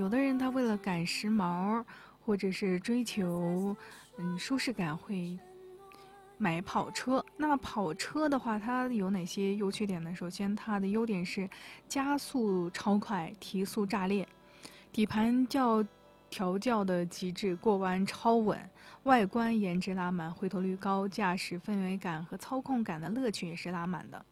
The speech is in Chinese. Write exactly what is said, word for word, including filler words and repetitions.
有的人他为了赶时髦，或者是追求嗯舒适感，会买跑车。那跑车的话，它有哪些优缺点呢？首先，它的优点是加速超快，提速炸裂，底盘较调教的极致，过弯超稳，外观颜值拉满，回头率高，驾驶氛围感和操控感的乐趣也是拉满的。